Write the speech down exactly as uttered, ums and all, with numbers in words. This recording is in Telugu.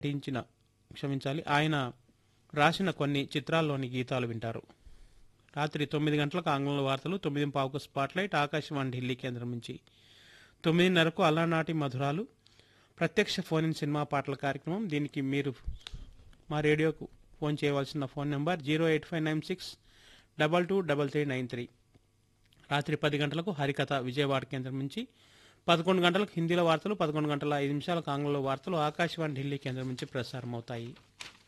నటించిన క్షమించాలి ఆయన రాసిన కొన్ని చిత్రాల్లోని గీతాలు వింటారు. రాత్రి తొమ్మిది గంటలకు ఆంగ్లంలో వార్తలు, తొమ్మిది పావుకు స్పాట్లైట్ ఆకాశవాణి ఢిల్లీ కేంద్రం నుంచి, తొమ్మిదిన్నరకు అలనాటి మధురాలు ప్రత్యక్ష ఫోన్ ఇన్ సినిమా పాటల కార్యక్రమం. దీనికి మీరు మా రేడియోకు ఫోన్ చేయవలసిన phone number zero eight five nine six double two double three nine three. రాత్రి పది గంటలకు హరికథ విజయవాడ కేంద్రం నుంచి, పదకొండు గంటలకు హిందీలో వార్తలు, పదకొండు గంటల ఐదు నిమిషాలకు ఆంగ్లంలో వార్తలు ఆకాశవాణి ఢిల్లీ కేంద్రం నుంచి ప్రసారం అవుతాయి.